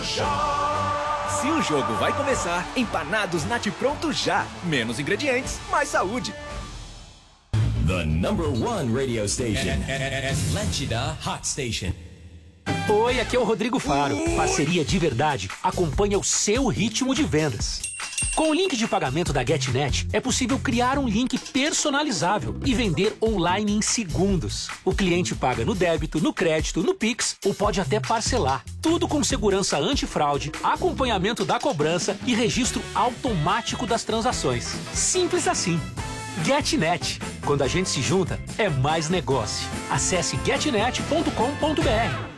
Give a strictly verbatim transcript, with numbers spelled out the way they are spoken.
já. Se o jogo vai começar, empanados Nat Pronto já. Menos ingredientes, mais saúde. The number one radio station. Atlântida Hot Station. Oi, aqui é o Rodrigo Faro. Parceria de verdade acompanha o seu ritmo de vendas. Com o link de pagamento da GetNet, é possível criar um link personalizável e vender online em segundos. O cliente paga no débito, no crédito, no Pix ou pode até parcelar. Tudo com segurança antifraude, acompanhamento da cobrança e registro automático das transações. Simples assim. GetNet. Quando a gente se junta, é mais negócio. Acesse getnet ponto com ponto br.